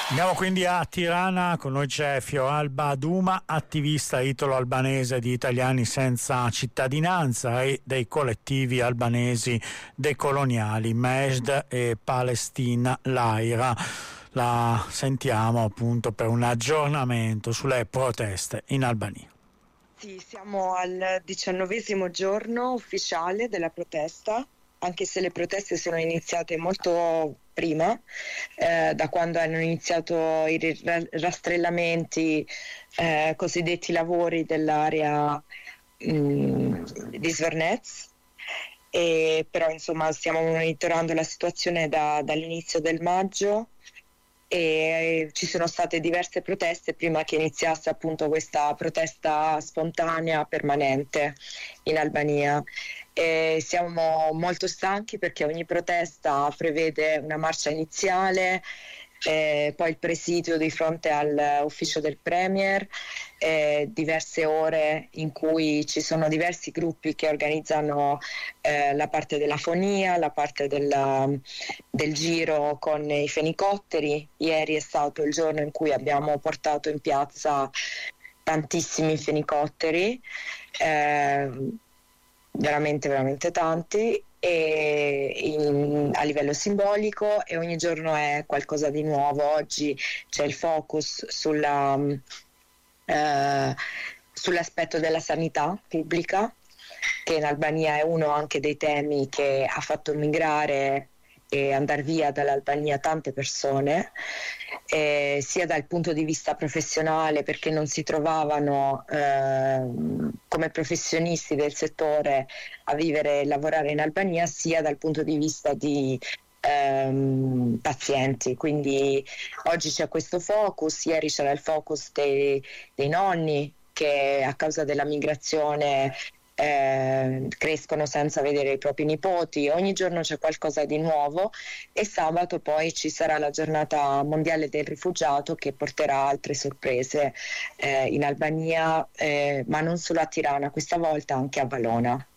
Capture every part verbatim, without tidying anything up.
Andiamo quindi a Tirana, con noi c'è Fioralba Duma, attivista italo-albanese di Italiani Senza Cittadinanza e dei collettivi albanesi decoloniali Mesd e Palestina Laira. La sentiamo appunto per un aggiornamento sulle proteste in Albania. Sì, siamo al diciannovesimo giorno ufficiale della protesta, anche se le proteste sono iniziate molto prima, eh, da quando hanno iniziato i rastrellamenti, eh, cosiddetti lavori dell'area mh, di Svernez. E però insomma stiamo monitorando la situazione da, dall'inizio del maggio e ci sono state diverse proteste prima che iniziasse appunto questa protesta spontanea permanente in Albania. E siamo molto stanchi perché ogni protesta prevede una marcia iniziale, eh, poi il presidio di fronte all'ufficio del Premier, eh, diverse ore in cui ci sono diversi gruppi che organizzano eh, la parte della fonia, la parte della, del giro con i fenicotteri. Ieri è stato il giorno in cui abbiamo portato in piazza tantissimi fenicotteri, eh, veramente veramente tanti, e in, a livello simbolico, e ogni giorno è qualcosa di nuovo. Oggi c'è il focus sulla, eh, sull'aspetto della sanità pubblica, che in Albania è uno anche dei temi che ha fatto migrare e andare via dall'Albania tante persone, eh, sia dal punto di vista professionale, perché non si trovavano eh, come professionisti del settore a vivere e lavorare in Albania, sia dal punto di vista di ehm, pazienti. Quindi oggi c'è questo focus, ieri c'era il focus dei, dei nonni che a causa della migrazione Eh, crescono senza vedere i propri nipoti. Ogni giorno c'è qualcosa di nuovo, e sabato poi ci sarà la giornata mondiale del rifugiato che porterà altre sorprese eh, in Albania, eh, ma non solo a Tirana, questa volta anche a Valona.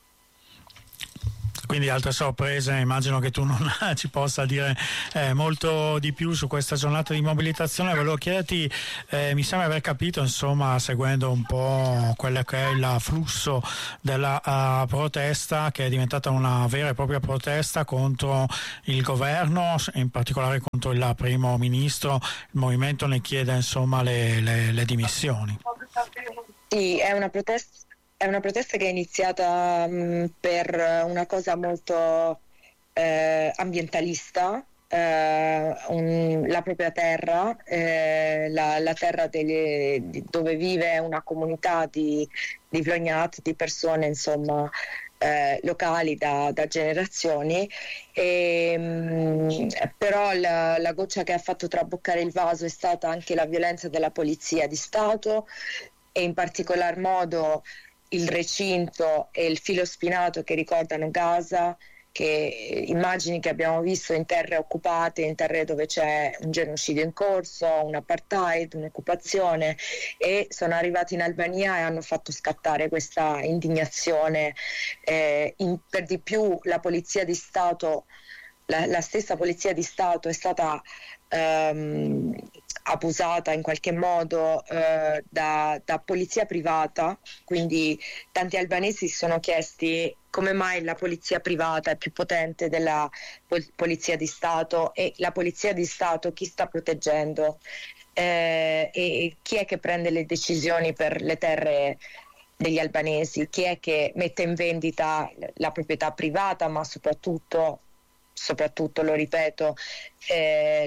Quindi altre sorprese, immagino che tu non ci possa dire eh, molto di più su questa giornata di mobilitazione. Volevo chiederti, eh, mi sembra aver capito, insomma, seguendo un po' quello che è il flusso della uh, protesta, che è diventata una vera e propria protesta contro il governo, in particolare contro il primo ministro. Il movimento ne chiede insomma le, le, le dimissioni. Sì, è una protesta È una protesta che è iniziata mh, per una cosa molto eh, ambientalista, eh, un, la propria terra, eh, la, la terra delle, di, dove vive una comunità di, di Vlognat, di persone insomma eh, locali da, da generazioni, e, mh, però la, la goccia che ha fatto traboccare il vaso è stata anche la violenza della polizia di Stato, e in particolar modo il recinto e il filo spinato che ricordano Gaza, che immagini che abbiamo visto in terre occupate, in terre dove c'è un genocidio in corso, un apartheid, un'occupazione, e sono arrivati in Albania e hanno fatto scattare questa indignazione. Eh, in, per di più la polizia di Stato, la, la stessa polizia di Stato è stata ehm, abusata in qualche modo eh, da, da polizia privata, quindi tanti albanesi si sono chiesti come mai la polizia privata è più potente della pol- polizia di Stato, e la polizia di Stato chi sta proteggendo, eh, e chi è che prende le decisioni per le terre degli albanesi, chi è che mette in vendita la proprietà privata, ma soprattutto soprattutto, lo ripeto, eh,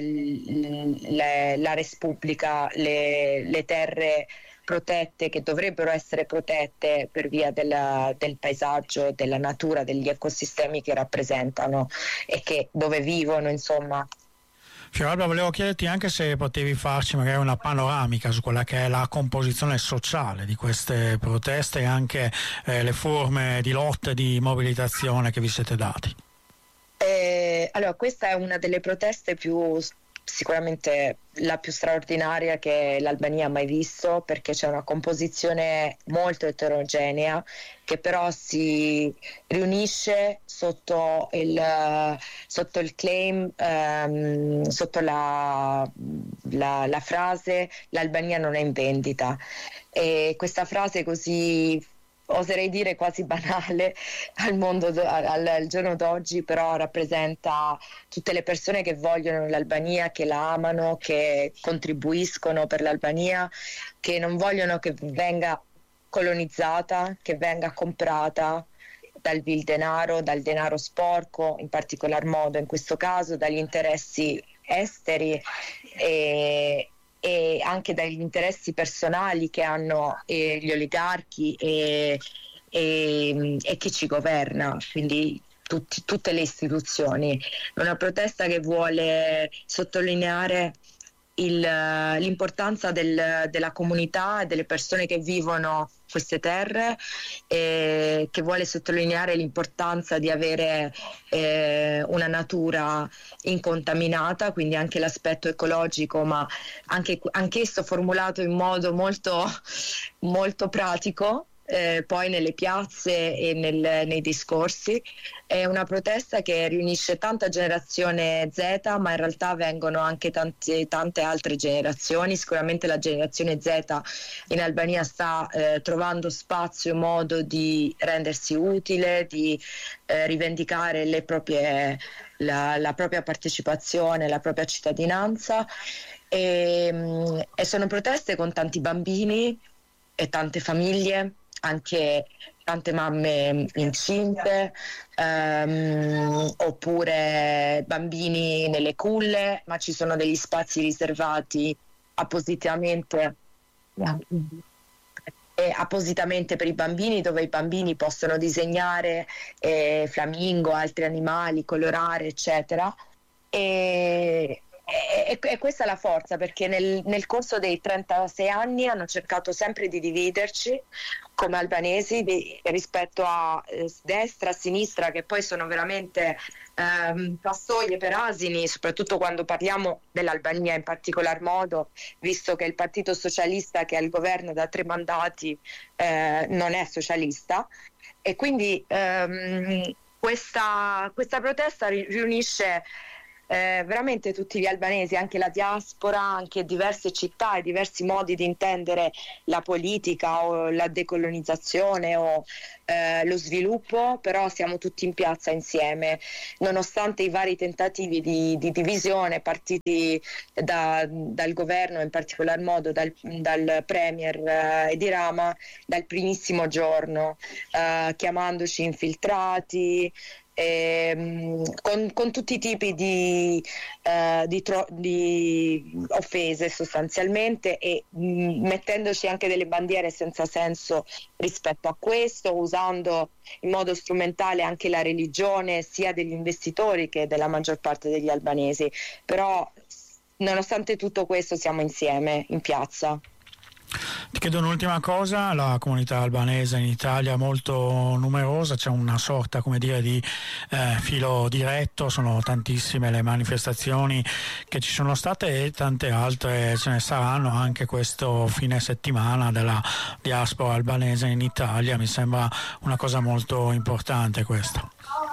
le, la res publica, le, le terre protette che dovrebbero essere protette per via della, del paesaggio, della natura, degli ecosistemi che rappresentano e che dove vivono, insomma. Fioralba, volevo chiederti anche se potevi farci magari una panoramica su quella che è la composizione sociale di queste proteste e anche eh, le forme di lotta e di mobilitazione che vi siete dati. Eh, allora, questa è una delle proteste più, sicuramente la più straordinaria che l'Albania ha mai visto, perché c'è una composizione molto eterogenea che però si riunisce sotto il, sotto il claim, ehm, sotto la, la, la frase "l'Albania non è in vendita", e questa frase così, oserei dire quasi banale al mondo, al, al giorno d'oggi, però rappresenta tutte le persone che vogliono l'Albania, che la amano, che contribuiscono per l'Albania, che non vogliono che venga colonizzata, che venga comprata dal vil denaro, dal denaro sporco, in particolar modo in questo caso dagli interessi esteri e, e anche dagli interessi personali che hanno eh, gli oligarchi e, e, e chi ci governa, quindi tutti, tutte le istituzioni. È una protesta che vuole sottolineare il, l'importanza del, della comunità e delle persone che vivono queste terre, e che vuole sottolineare l'importanza di avere eh, una natura incontaminata, quindi anche l'aspetto ecologico, ma anche anch'esso formulato in modo molto, molto pratico. Eh, poi nelle piazze e nel, nei discorsi. È una protesta che riunisce tanta generazione Z, ma in realtà vengono anche tante, tante altre generazioni. Sicuramente la generazione Z in Albania sta eh, trovando spazio e modo di rendersi utile, di eh, rivendicare le proprie, la, la propria partecipazione, la propria cittadinanza, e, e sono proteste con tanti bambini e tante famiglie, anche tante mamme incinte, ehm, oppure bambini nelle culle, ma ci sono degli spazi riservati appositamente, eh, appositamente per i bambini, dove i bambini possono disegnare eh, flamingo, altri animali, colorare, eccetera. E, E, e questa è la forza, perché nel, nel corso dei trentasei anni hanno cercato sempre di dividerci come albanesi di, rispetto a eh, destra, a sinistra, che poi sono veramente ehm, pastoie per asini, soprattutto quando parliamo dell'Albania in particolar modo, visto che il Partito Socialista, che è al governo da tre mandati, eh, non è socialista, e quindi ehm, questa, questa protesta riunisce Eh, veramente tutti gli albanesi, anche la diaspora, anche diverse città e diversi modi di intendere la politica o la decolonizzazione o eh, lo sviluppo, però siamo tutti in piazza insieme, nonostante i vari tentativi di, di divisione partiti da, dal governo, in particolar modo dal, dal premier eh, Edi Rama, dal primissimo giorno, eh, chiamandoci infiltrati, Ehm, con, con tutti i tipi di, eh, di, tro- di offese sostanzialmente, e mh, mettendoci anche delle bandiere senza senso rispetto a questo, usando in modo strumentale anche la religione sia degli investitori che della maggior parte degli albanesi. Però nonostante tutto questo siamo insieme in piazza. Ti chiedo un'ultima cosa: la comunità albanese in Italia è molto numerosa, c'è una sorta, come dire, di eh, filo diretto, sono tantissime le manifestazioni che ci sono state e tante altre ce ne saranno anche questo fine settimana della diaspora albanese in Italia. Mi sembra una cosa molto importante questa.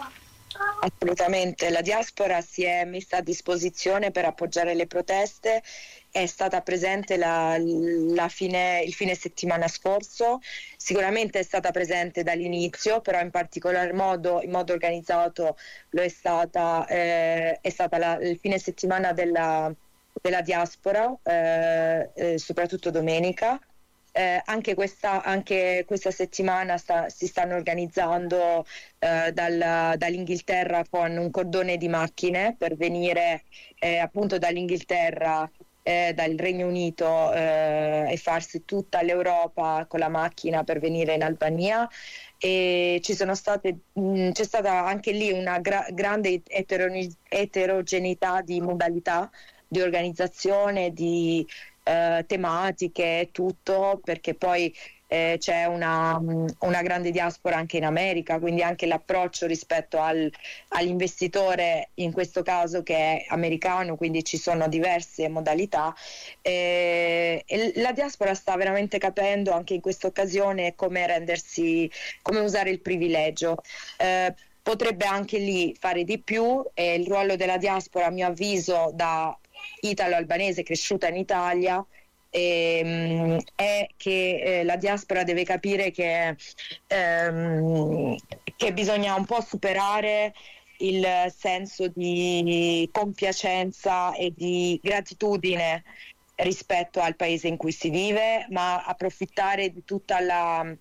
Assolutamente, la diaspora si è messa a disposizione per appoggiare le proteste, è stata presente la, la fine, il fine settimana scorso, sicuramente è stata presente dall'inizio, però in particolar modo, in modo organizzato, lo è stata, eh, è stata la, il fine settimana della, della diaspora, eh, eh, soprattutto domenica. Eh, anche, questa, anche questa settimana sta, si stanno organizzando eh, dal, dall'Inghilterra con un cordone di macchine per venire eh, appunto dall'Inghilterra, eh, dal Regno Unito, eh, e farsi tutta l'Europa con la macchina per venire in Albania. E ci sono state, mh, c'è stata anche lì una gra- grande etero- eterogeneità di modalità di organizzazione, di Eh, tematiche, tutto, perché poi eh, c'è una, una grande diaspora anche in America, quindi anche l'approccio rispetto al, all'investitore, in questo caso che è americano, quindi ci sono diverse modalità, eh, e la diaspora sta veramente capendo anche in questa occasione come rendersi, come usare il privilegio. Eh, potrebbe anche lì fare di più, e il ruolo della diaspora, a mio avviso, da italo-albanese cresciuta in Italia, ehm, è che eh, la diaspora deve capire che, ehm, che bisogna un po' superare il senso di compiacenza e di gratitudine rispetto al paese in cui si vive, ma approfittare di tutta la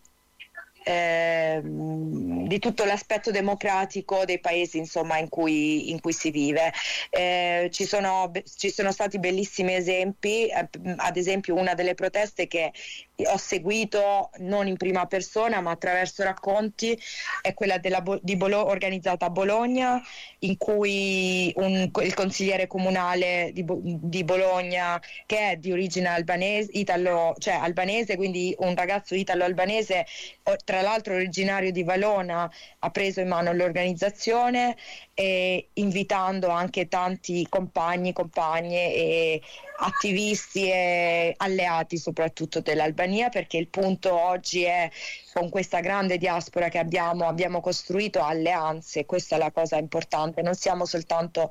eh, di tutto l'aspetto democratico dei paesi, insomma, in cui, in cui si vive. Eh, ci sono, ci sono stati bellissimi esempi, eh, ad esempio una delle proteste che ho seguito non in prima persona ma attraverso racconti è quella della, di Bolo, organizzata a Bologna, in cui un, il consigliere comunale di, di Bologna, che è di origine albanese, italo, cioè albanese, quindi un ragazzo italo-albanese, tra l'altro originario di Valona, ha preso in mano l'organizzazione, e invitando anche tanti compagni, compagne e attivisti e alleati soprattutto dell'Albania, perché il punto oggi è, con questa grande diaspora che abbiamo, abbiamo costruito alleanze. Questa è la cosa importante, non siamo soltanto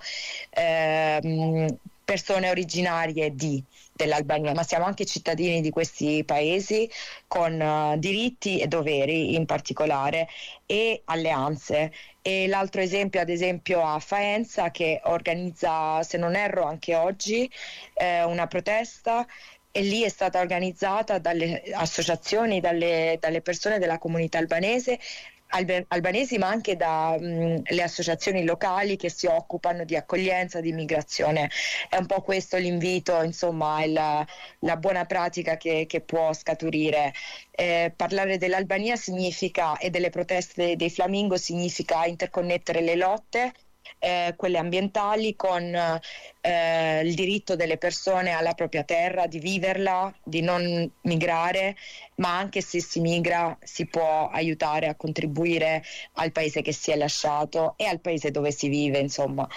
ehm, persone originarie di dell'Albania, ma siamo anche cittadini di questi paesi con uh, diritti e doveri in particolare, e alleanze. E l'altro esempio, ad esempio a Faenza, che organizza, se non erro anche oggi, eh, una protesta, e lì è stata organizzata dalle associazioni, dalle, dalle persone della comunità albanese, albanesi, ma anche dalle associazioni locali che si occupano di accoglienza, di immigrazione. È un po' questo l'invito, insomma, la, la buona pratica che, che può scaturire. Eh, parlare dell'Albania significa, e delle proteste dei Flamingo, significa interconnettere le lotte, Eh, quelle ambientali, con eh, il diritto delle persone alla propria terra, di viverla, di non migrare, ma anche se si migra si può aiutare a contribuire al paese che si è lasciato e al paese dove si vive, insomma.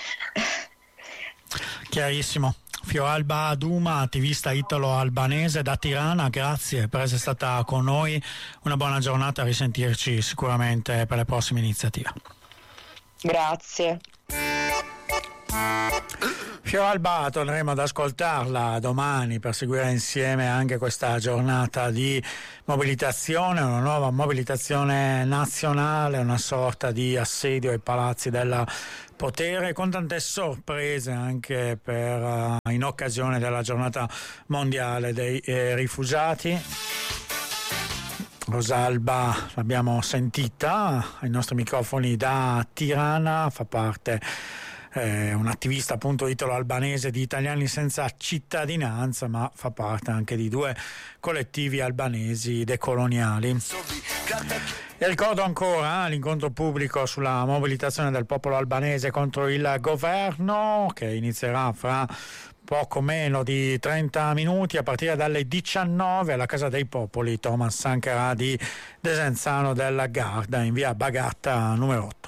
Chiarissimo. Fioralba Duma, attivista italo-albanese da Tirana, grazie per essere stata con noi, una buona giornata, a risentirci sicuramente per le prossime iniziative. Grazie. Fioralba torneremo ad ascoltarla domani per seguire insieme anche questa giornata di mobilitazione, una nuova mobilitazione nazionale, una sorta di assedio ai palazzi del potere, con tante sorprese anche per, uh, in occasione della giornata mondiale dei eh, rifugiati. Rosalba l'abbiamo sentita ai nostri microfoni da Tirana, fa parte eh, un attivista appunto italo-albanese di Italiani Senza Cittadinanza, ma fa parte anche di due collettivi albanesi decoloniali. E ricordo ancora l'incontro pubblico sulla mobilitazione del popolo albanese contro il governo, che inizierà fra poco meno di trenta minuti a partire dalle diciannove alla Casa dei Popoli Thomas Sankara di Desenzano del Garda, in via Bagatta numero otto.